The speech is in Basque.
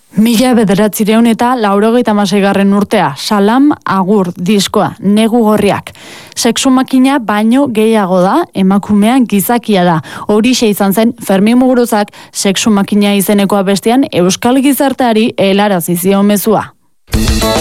1986 urtea, Salam Agur diskoa, Negu Gorriak. Sexu makina baino gehiago da, emakumean gizakia da. Horixe izan zen Fermin Muguruzak Sexu makina izeneko abestian euskal gizarteari helarazi zion mezua.